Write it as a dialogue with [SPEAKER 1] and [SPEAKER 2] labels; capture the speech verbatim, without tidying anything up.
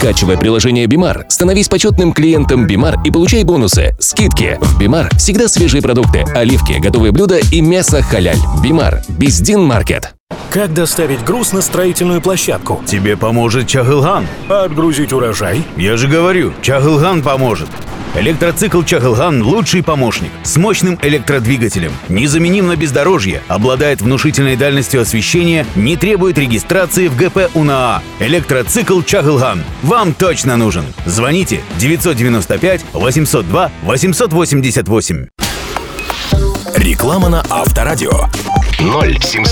[SPEAKER 1] Скачивай приложение Бимар, становись почетным клиентом Бимар и получай бонусы, скидки. В Бимар всегда свежие продукты, оливки, готовые блюда и мясо халяль. Бимар. Биздин Маркет.
[SPEAKER 2] Как доставить груз на строительную площадку?
[SPEAKER 3] Тебе поможет Чагылган.
[SPEAKER 2] А отгрузить урожай?
[SPEAKER 3] Я же говорю, Чагылган поможет. Электроцикл Чагылган – лучший помощник. С мощным электродвигателем. Незаменим на бездорожье. Обладает внушительной дальностью освещения. Не требует регистрации в ГП УНАА. Электроцикл Чагылган. Вам точно нужен. Звоните девятьсот девяносто пять восемьсот два восемьсот восемьдесят восемь.
[SPEAKER 4] Реклама на Авторадио. ноль семьсот